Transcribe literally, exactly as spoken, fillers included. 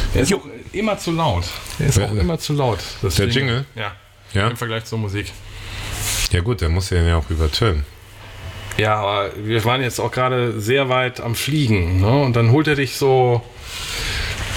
Der ist auch immer zu laut. Der ist auch immer zu laut. Deswegen, der Jingle? Ja. ja. Im Vergleich zur Musik. Ja gut, der muss ja auch übertönen. Ja, aber wir waren jetzt auch gerade sehr weit am Fliegen. Ne? Und dann holt er dich so